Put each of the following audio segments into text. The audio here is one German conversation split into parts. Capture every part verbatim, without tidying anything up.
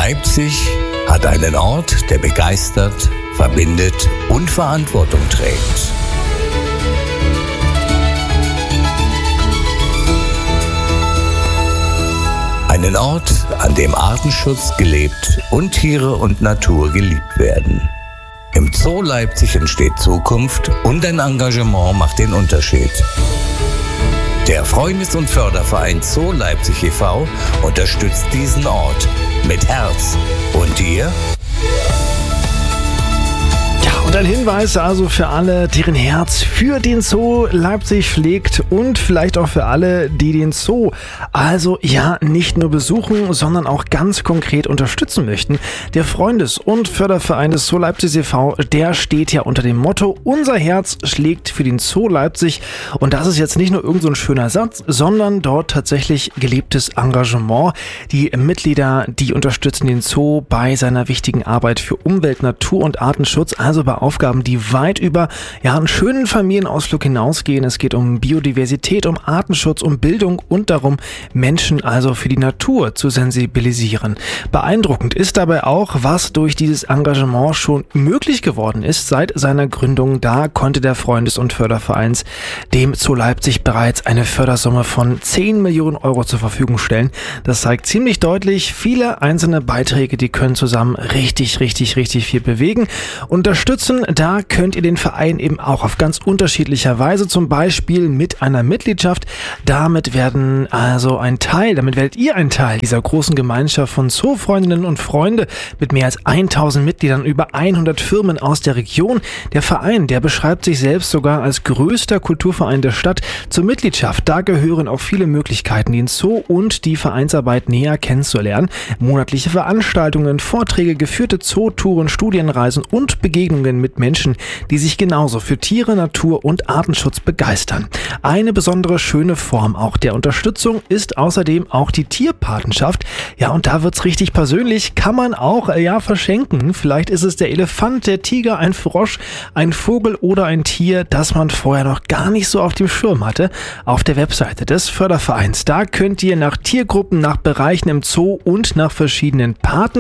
Leipzig hat einen Ort, der begeistert, verbindet und Verantwortung trägt. Einen Ort, an dem Artenschutz gelebt und Tiere und Natur geliebt werden. Im Zoo Leipzig entsteht Zukunft und ein Engagement macht den Unterschied. Der Freundes- und Förderverein Zoo Leipzig e V unterstützt diesen Ort mit Herz. Und ihr? Und ein Hinweis also für alle, deren Herz für den Zoo Leipzig schlägt und vielleicht auch für alle, die den Zoo also ja nicht nur besuchen, sondern auch ganz konkret unterstützen möchten. Der Freundes- und Förderverein des Zoo Leipzig e V, der steht ja unter dem Motto: Unser Herz schlägt für den Zoo Leipzig. Und das ist jetzt nicht nur irgend so ein schöner Satz, sondern dort tatsächlich gelebtes Engagement. Die Mitglieder, die unterstützen den Zoo bei seiner wichtigen Arbeit für Umwelt, Natur und Artenschutz, also bei Aufgaben, die weit über ja, einen schönen Familienausflug hinausgehen. Es geht um Biodiversität, um Artenschutz, um Bildung und darum, Menschen also für die Natur zu sensibilisieren. Beeindruckend ist dabei auch, was durch dieses Engagement schon möglich geworden ist. Seit seiner Gründung, da konnte der Freundes- und Fördervereins dem Zoo Leipzig bereits eine Fördersumme von zehn Millionen Euro zur Verfügung stellen. Das zeigt ziemlich deutlich, viele einzelne Beiträge, die können zusammen richtig, richtig, richtig viel bewegen. Unterstützen, da könnt ihr den Verein eben auch auf ganz unterschiedlicher Weise, zum Beispiel mit einer Mitgliedschaft. Damit werden also ein Teil, damit werdet ihr ein Teil dieser großen Gemeinschaft von Zoofreundinnen und Freunde mit mehr als tausend Mitgliedern, über hundert Firmen aus der Region. Der Verein, der beschreibt sich selbst sogar als größter Kulturverein der Stadt. Zur Mitgliedschaft, da gehören auch viele Möglichkeiten, den Zoo und die Vereinsarbeit näher kennenzulernen. Monatliche Veranstaltungen, Vorträge, geführte Zootouren, Studienreisen und Begegnungen mit Menschen, die sich genauso für Tiere, Natur und Artenschutz begeistern. Eine besondere schöne Form auch der Unterstützung ist außerdem auch die Tierpatenschaft. Ja, und da wird's richtig persönlich, kann man auch äh, ja verschenken. Vielleicht ist es der Elefant, der Tiger, ein Frosch, ein Vogel oder ein Tier, das man vorher noch gar nicht so auf dem Schirm hatte. Auf der Webseite des Fördervereins, da könnt ihr nach Tiergruppen, nach Bereichen im Zoo und nach verschiedenen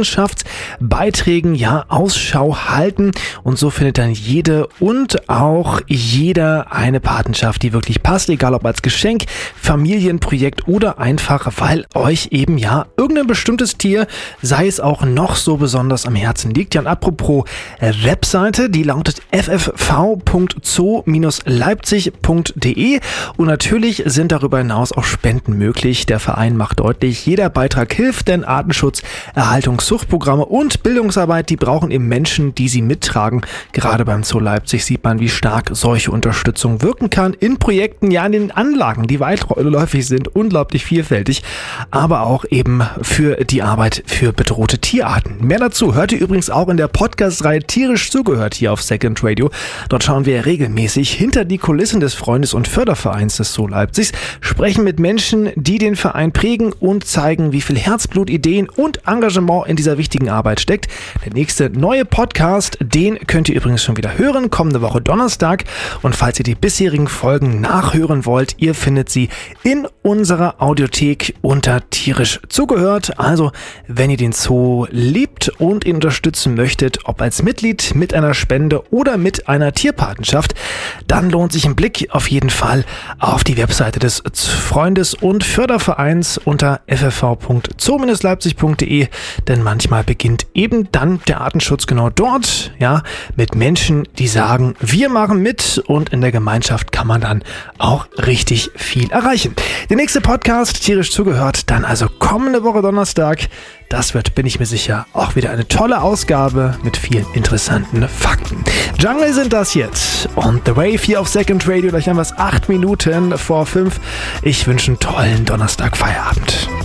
Patenschaftsbeiträgen ja Ausschau halten. Und so findet dann jede und auch jeder eine Patenschaft, die wirklich passt, egal ob als Geschenk, Familienprojekt oder einfach, weil euch eben ja irgendein bestimmtes Tier, sei es auch noch so besonders am Herzen liegt. Ja, und apropos äh, Webseite, die lautet f f v punkt zoo leipzig punkt d e und natürlich sind darüber hinaus auch Spenden möglich. Der Verein macht deutlich, jeder Beitrag hilft, denn Artenschutz, Erhaltungssuchtprogramme und Bildungsarbeit, die brauchen eben Menschen, die sie mittragen. Gerade beim Zoo Leipzig sieht man, wie stark solche Unterstützung wirken kann in Projekten, ja in den Anlagen, die weitläufig sind, unglaublich vielfältig, aber auch eben für die Arbeit für bedrohte Tierarten. Mehr dazu hört ihr übrigens auch in der Podcast-Reihe Tierisch zugehört hier auf Second Radio. Dort schauen wir regelmäßig hinter die Kulissen des Freundes- und Fördervereins des Zoo Leipzigs, sprechen mit Menschen, die den Verein prägen und zeigen, wie viel Herzblut, Ideen und Engagement in dieser wichtigen Arbeit steckt. Der nächste neue Podcast, den könnt ihr übrigens schon wieder hören, kommende Woche Donnerstag. Und falls ihr die bisherigen Folgen nachhören wollt, ihr findet sie in unserer Audiothek unter Tierisch zugehört. Also, wenn ihr den Zoo liebt und ihn unterstützen möchtet, ob als Mitglied, mit einer Spende oder mit einer Tierpatenschaft, dann lohnt sich ein Blick auf jeden Fall auf die Webseite des Freundes- und Fördervereins unter f f v punkt zoo leipzig punkt d e, denn manchmal beginnt eben dann der Artenschutz genau dort, ja, mit Menschen, die sagen, wir machen mit, und in der Gemeinschaft kann man dann auch richtig viel erreichen. Der nächste Podcast, Tierisch zugehört, dann also kommende Woche Donnerstag. Das wird, bin ich mir sicher, auch wieder eine tolle Ausgabe mit vielen interessanten Fakten. Jungle sind das jetzt. Und The Wave hier auf Second Radio, gleich haben wir es acht Minuten vor fünf. Ich wünsche einen tollen Donnerstag Feierabend.